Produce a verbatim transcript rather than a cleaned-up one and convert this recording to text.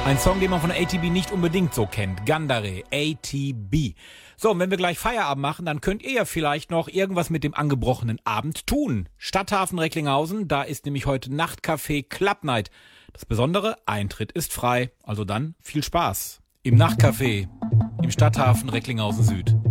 Ein Song, den man von A T B nicht unbedingt so kennt. Gandare, A T B. So, und wenn wir gleich Feierabend machen, dann könnt ihr ja vielleicht noch irgendwas mit dem angebrochenen Abend tun. Stadthafen Recklinghausen, da ist nämlich heute Nachtcafé Club Night. Das Besondere, Eintritt ist frei. Also dann viel Spaß im Nachtcafé im Stadthafen Recklinghausen Süd.